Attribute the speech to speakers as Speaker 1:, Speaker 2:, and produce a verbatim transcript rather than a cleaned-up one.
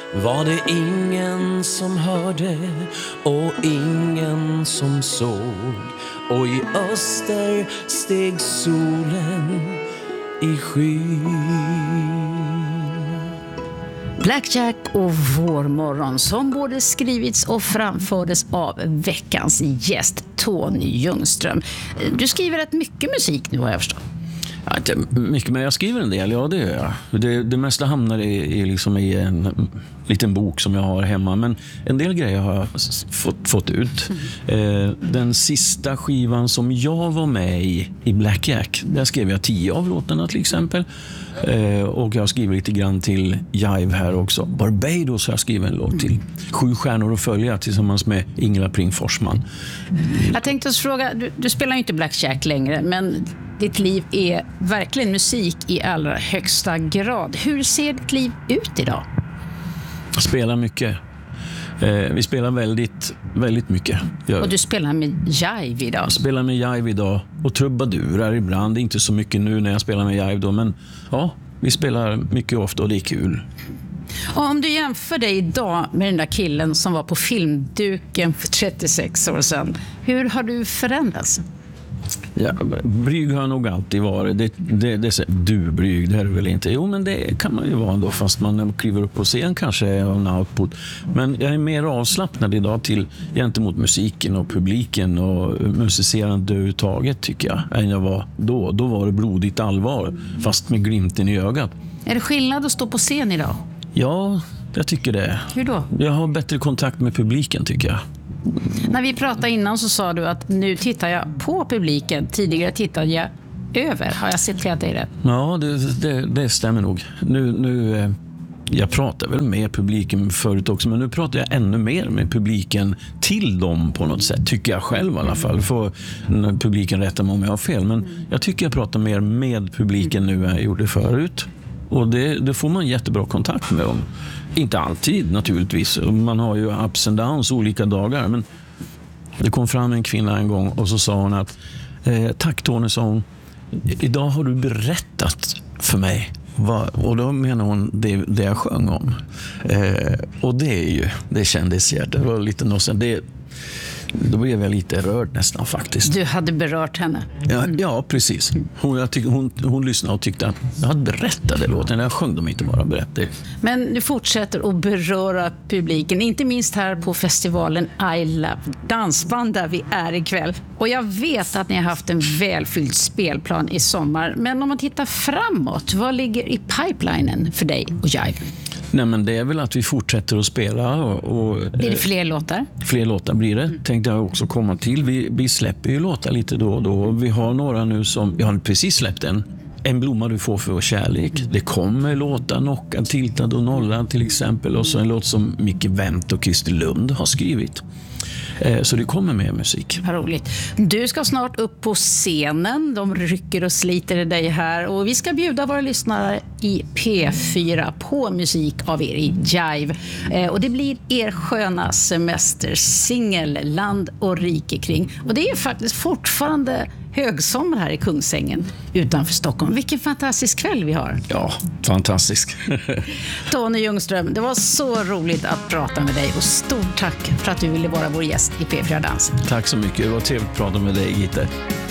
Speaker 1: var det ingen som hörde och ingen som såg. Och i öster steg solen i skyn.
Speaker 2: Black Jack och Vårmorgon som både skrivits och framfördes av veckans gäst Tony Ljungström. Du skriver rätt mycket musik nu, har jag förstått.
Speaker 1: Ja, inte mycket, men jag skriver en del, ja det gör jag. Det, det mesta hamnar i, i, liksom i en liten bok som jag har hemma, men en del grejer har jag fått, fått ut. Mm. Eh, den sista skivan som jag var med i, i Black Jack, där skrev jag tio av låtarna till exempel. Eh, och jag har skrivit lite grann till Jive här också. Barbados har jag skrivit en låt till. Sju stjärnor att följa tillsammans med Ingela Pring Forsman.
Speaker 2: Jag tänkte oss fråga, du, du spelar ju inte Black Jack längre, men ditt liv är verkligen musik i allra högsta grad. Hur ser ditt liv ut idag?
Speaker 1: Jag spelar mycket. Eh, vi spelar väldigt, väldigt mycket. Jag,
Speaker 2: och du spelar med Jive idag?
Speaker 1: Jag spelar med Jive idag och trubadurar ibland. Inte så mycket nu när jag spelar med Jive då, men ja, vi spelar mycket ofta och det är kul.
Speaker 2: Och om du jämför dig idag med den där killen som var på filmduken för trettiosex år sedan, hur har du förändrats?
Speaker 1: Ja, blyg har nog alltid varit. Det, det, det är du blyg, det är du väl inte? Jo, men det kan man ju vara ändå, fast man kliver upp på scen kanske är en output. Men jag är mer avslappnad idag till gentemot musiken och publiken och musicerande överhuvudtaget, tycker jag, än jag var då. Då var det blodigt allvar, fast med glimten i ögat.
Speaker 2: Är det skillnad att stå på scen idag?
Speaker 1: Ja, jag tycker det.
Speaker 2: Hur då?
Speaker 1: Jag har bättre kontakt med publiken, tycker jag.
Speaker 2: När vi pratade innan så sa du att nu tittar jag på publiken. Tidigare tittade jag över. Har jag citerat dig rätt?
Speaker 1: Ja, det, det, det stämmer nog. Nu, nu, jag pratar väl med publiken förut också, men nu pratar jag ännu mer med publiken till dem på något sätt, tycker jag själv i alla fall. För publiken rättar mig om jag har fel, men jag tycker jag pratar mer med publiken nu än jag gjorde förut. Och det, det får man jättebra kontakt med dem. Inte alltid naturligtvis. Man har ju ups and downs olika dagar. Men det kom fram en kvinna en gång och så sa hon att eh, tack Tony, sa hon, idag har du berättat för mig. Va? Och då menar hon det, det jag sjöng om. Eh, och det är ju, det kändes hjärta. Det var lite något, det Då blev jag lite rörd nästan faktiskt.
Speaker 2: Du hade berört henne?
Speaker 1: Ja, ja precis. Hon, jag tyck, hon, hon lyssnade och tyckte att jag hade berättat det låten. Jag sjöng dem inte bara berättade.
Speaker 2: Men du fortsätter att beröra publiken. Inte minst här på festivalen I Love Dansband där vi är ikväll. Och jag vet att ni har haft en välfylld spelplan i sommar. Men om man tittar framåt, vad ligger i pipelinen för dig och Jive?
Speaker 1: Nej, men det är väl att vi fortsätter att spela. Och, och,
Speaker 2: blir det fler låtar?
Speaker 1: Fler låtar blir det. Mm. Tänkte jag också komma till. Vi, vi släpper ju låtar lite då och då. Vi har några nu som, vi har precis släppt en. En blomma du får för kärlek. Det kommer låtar, Knockad, Tiltad och Nollad till exempel. Och så en låt som Micke Wendt och Christer Lund har skrivit. Så det kommer med musik.
Speaker 2: Vad roligt. Du ska snart upp på scenen. De rycker och sliter i dig här. Och vi ska bjuda våra lyssnare i P fyra på musik av er i Jive. Och det blir er sköna semestersingel Land och rike kring. Och det är faktiskt fortfarande högsommar här i Kungsängen utanför Stockholm. Vilken fantastisk kväll vi har.
Speaker 1: Ja, fantastisk.
Speaker 2: Tony Ljungström, det var så roligt att prata med dig och stort tack för att du ville vara vår gäst i P fyra Dans.
Speaker 1: Tack så mycket, det var trevligt att prata med dig, Gitte.